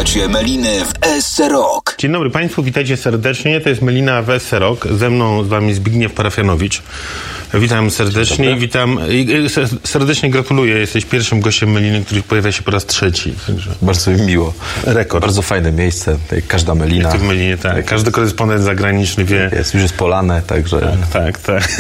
Słuchacie Meliny w SC Rock. Dzień dobry Państwu, witajcie serdecznie. To jest Melina w SC Rock. Ze mną z Wami Zbigniew Parafianowicz. Witam serdecznie i serdecznie gratuluję. Jesteś pierwszym gościem Meliny, który pojawia się po raz trzeci. Także... Bardzo mi miło. Rekord. Bardzo fajne miejsce. Każda Melina. Jak to w Melinie, tak. Każdy korespondent zagraniczny wie. Już jest polane, także... Tak.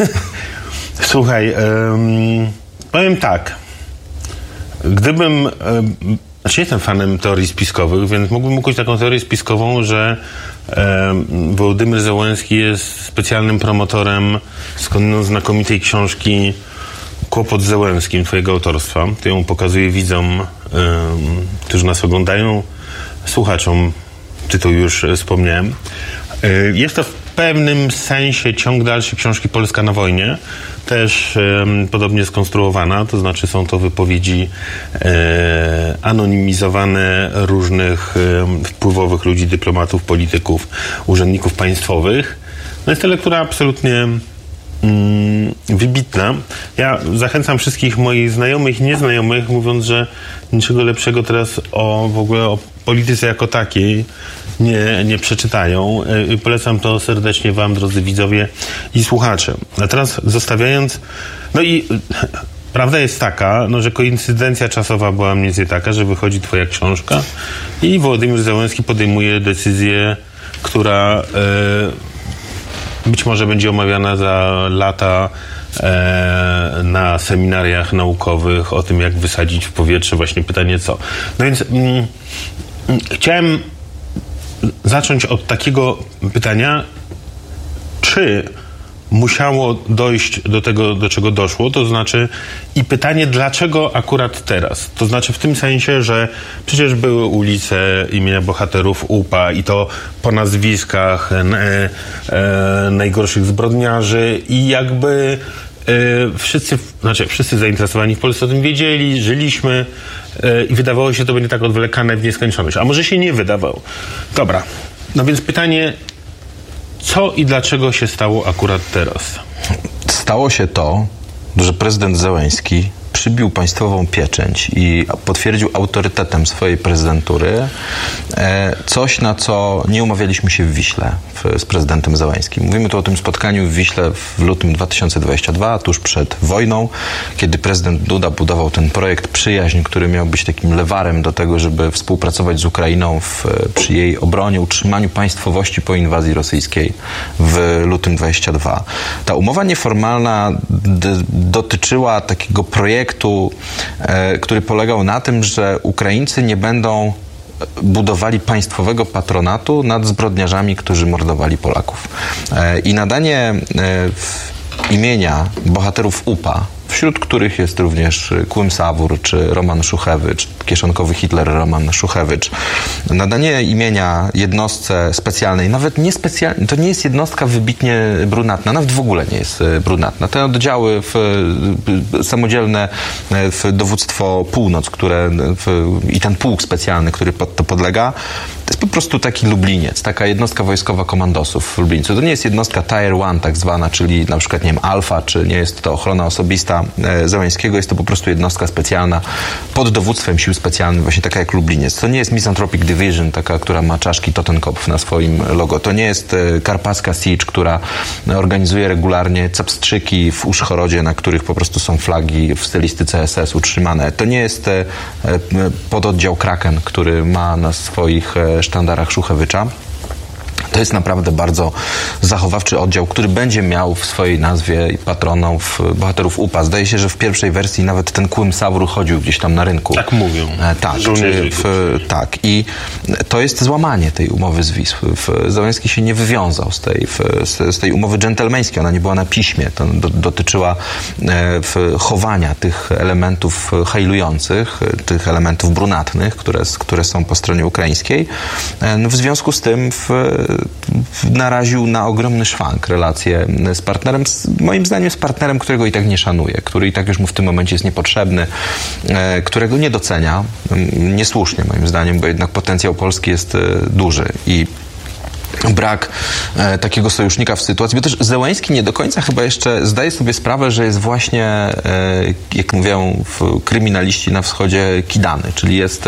Słuchaj, powiem tak. Gdybym... Znaczy jestem fanem teorii spiskowych, więc mógłbym ukuć taką teorię spiskową, że Wołodymyr Zełenski jest specjalnym promotorem skądinąd znakomitej książki Kłopot z Zełenskim, twojego autorstwa. To ją pokazuję widzom, którzy nas oglądają, słuchaczom, tytuł już wspomniałem. Jest to w pewnym sensie ciąg dalszy książki Polska na wojnie, też podobnie skonstruowana, to znaczy są to wypowiedzi anonimizowane różnych wpływowych ludzi, dyplomatów, polityków, urzędników państwowych. No jest to lektura absolutnie wybitna. Ja zachęcam wszystkich moich znajomych i nieznajomych, mówiąc, że niczego lepszego teraz w ogóle o polityce jako takiej nie przeczytają. Polecam to serdecznie Wam, drodzy widzowie i słuchacze. A teraz zostawiając... No i prawda jest taka, że koincydencja czasowa była mniej więcej taka, że wychodzi twoja książka i Wołodymyr Zełenski podejmuje decyzję, która być może będzie omawiana za lata na seminariach naukowych o tym, jak wysadzić w powietrze. Właśnie pytanie co. No więc chciałem zacząć od takiego pytania, czy musiało dojść do tego, do czego doszło, to znaczy i pytanie, dlaczego akurat teraz? To znaczy w tym sensie, że przecież były ulice imienia bohaterów UPA i to po nazwiskach najgorszych zbrodniarzy i jakby wszyscy zainteresowani w Polsce o tym wiedzieli, żyliśmy i wydawało się, że to będzie tak odwlekane w nieskończoność. A może się nie wydawało. Dobra. No więc pytanie, co i dlaczego się stało akurat teraz? Stało się to, że prezydent Zełenski przybił państwową pieczęć i potwierdził autorytetem swojej prezydentury coś, na co nie umawialiśmy się w Wiśle z prezydentem Zełenskim. Mówimy tu o tym spotkaniu w Wiśle w lutym 2022, tuż przed wojną, kiedy prezydent Duda budował ten projekt Przyjaźń, który miał być takim lewarem do tego, żeby współpracować z Ukrainą przy jej obronie, utrzymaniu państwowości po inwazji rosyjskiej w lutym 2022. Ta umowa nieformalna dotyczyła takiego projektu, który polegał na tym, że Ukraińcy nie będą budowali państwowego patronatu nad zbrodniarzami, którzy mordowali Polaków. I nadanie imienia bohaterów UPA, wśród których jest również Kłym-Sawur, czy Roman Szuchewicz, kieszonkowy Hitler Roman Szuchewicz. Nadanie imienia jednostce specjalnej, nawet nie specjalnej, to nie jest jednostka wybitnie brunatna, nawet w ogóle nie jest brunatna. Te oddziały samodzielne dowództwo Północ, i ten pułk specjalny, który pod to podlega, to jest po prostu taki Lubliniec, taka jednostka wojskowa komandosów w Lublińcu. To nie jest jednostka Tier 1 tak zwana, czyli na przykład, nie wiem, Alfa, czy nie jest to ochrona osobista Zełenskiego, jest to po prostu jednostka specjalna pod dowództwem sił specjalnych, właśnie taka jak Lubliniec. To nie jest Misanthropic Division, taka, która ma czaszki Totenkopf na swoim logo. To nie jest Karpacka Siege, która organizuje regularnie capstrzyki w Uszchorodzie, na których po prostu są flagi w stylistyce SS utrzymane. To nie jest pododdział Kraken, który ma na swoich sztandarach Szuchewicza. To jest naprawdę bardzo zachowawczy oddział, który będzie miał w swojej nazwie patronów bohaterów UPA. Zdaje się, że w pierwszej wersji nawet ten Kłym-Sawur chodził gdzieś tam na rynku. Tak mówią. Tak. I to jest złamanie tej umowy z Wisły. Zełenski się nie wywiązał z tej umowy dżentelmeńskiej. Ona nie była na piśmie. To dotyczyła chowania tych elementów hajlujących, tych elementów brunatnych, które są po stronie ukraińskiej. W związku z tym naraził na ogromny szwank relacje z partnerem, moim zdaniem z partnerem, którego i tak nie szanuje, który i tak już mu w tym momencie jest niepotrzebny, którego nie docenia, niesłusznie moim zdaniem, bo jednak potencjał Polski jest duży i brak takiego sojusznika w sytuacji, bo też Zełenski nie do końca chyba jeszcze zdaje sobie sprawę, że jest właśnie, jak mówią kryminaliści na wschodzie, kidany, czyli jest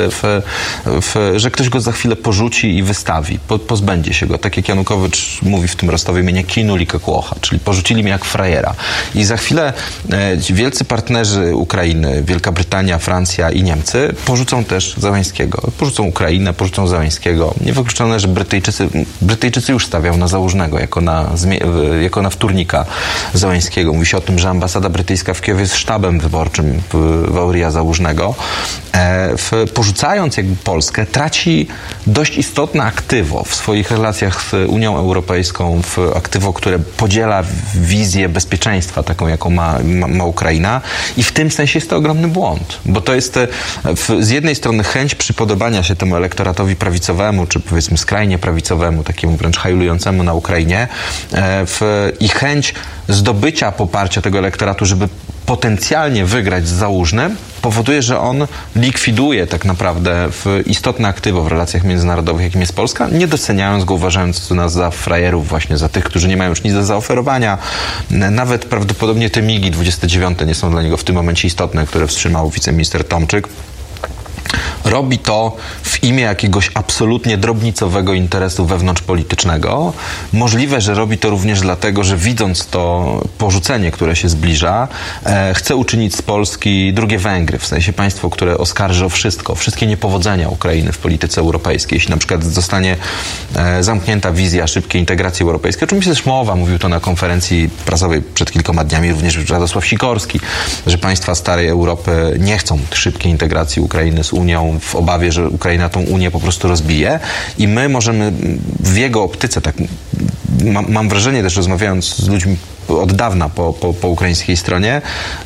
że ktoś go za chwilę porzuci i wystawi, pozbędzie się go, tak jak Janukowycz mówi w tym Rostowie, kinuli jak łocha, czyli porzucili mnie jak frajera. I za chwilę wielcy partnerzy Ukrainy, Wielka Brytania, Francja i Niemcy porzucą też Zełenskiego. Porzucą Ukrainę, porzucą Zełenskiego. Niewykluczone, że Brytyjczycy już stawiał na Załużnego jako na wtórnika Zełenskiego. Mówi się o tym, że ambasada brytyjska w Kijowie jest sztabem wyborczym Wałrija Załużnego. Porzucając jakby Polskę, traci dość istotne aktywo w swoich relacjach z Unią Europejską, aktywo, które podziela wizję bezpieczeństwa, taką jaką ma Ukraina, i w tym sensie jest to ogromny błąd, bo to jest z jednej strony chęć przypodobania się temu elektoratowi prawicowemu, czy powiedzmy skrajnie prawicowemu, takiemu wręcz hajlującemu na Ukrainie, i chęć zdobycia poparcia tego elektoratu, żeby potencjalnie wygrać z Załużnym, powoduje, że on likwiduje tak naprawdę istotne aktywo w relacjach międzynarodowych, jakim jest Polska, nie doceniając go, uważając nas za frajerów, właśnie za tych, którzy nie mają już nic do zaoferowania. Nawet prawdopodobnie te MiG-i 29 nie są dla niego w tym momencie istotne, które wstrzymał wiceminister Tomczyk. Robi to w imię jakiegoś absolutnie drobnicowego interesu wewnątrzpolitycznego. Możliwe, że robi to również dlatego, że widząc to porzucenie, które się zbliża, chce uczynić z Polski drugie Węgry, w sensie państwo, które oskarży o wszystkie niepowodzenia Ukrainy w polityce europejskiej. Jeśli na przykład zostanie zamknięta wizja szybkiej integracji europejskiej, o czym jest też mowa, mówił to na konferencji prasowej przed kilkoma dniami również Radosław Sikorski, że państwa starej Europy nie chcą szybkiej integracji Ukrainy z Unią w obawie, że Ukraina tą Unię po prostu rozbije, i my możemy w jego optyce, tak mam wrażenie też, rozmawiając z ludźmi od dawna po ukraińskiej stronie,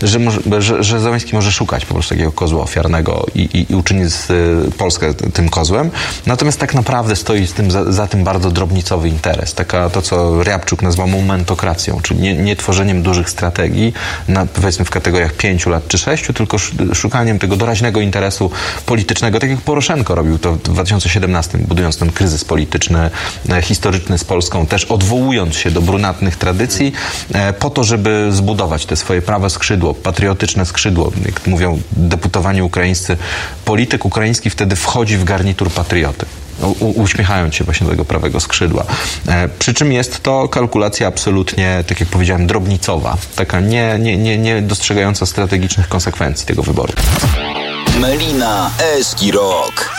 że Zełenski może szukać po prostu takiego kozła ofiarnego i uczynić Polskę tym kozłem. Natomiast tak naprawdę stoi za tym bardzo drobnicowy interes. To, co Riabczuk nazwał momentokracją, czyli nie tworzeniem dużych strategii, powiedzmy w kategoriach 5 lat czy 6, tylko szukaniem tego doraźnego interesu politycznego, tak jak Poroszenko robił to w 2017, budując ten kryzys polityczny, historyczny z Polską, też odwołując się do brunatnych tradycji, po to, żeby zbudować te swoje prawe skrzydło, patriotyczne skrzydło. Jak mówią deputowani ukraińscy, polityk ukraiński wtedy wchodzi w garnitur patrioty, uśmiechając się właśnie do tego prawego skrzydła. Przy czym jest to kalkulacja absolutnie, tak jak powiedziałem, drobnicowa, taka nie dostrzegająca strategicznych konsekwencji tego wyboru. Melina Eski Rock.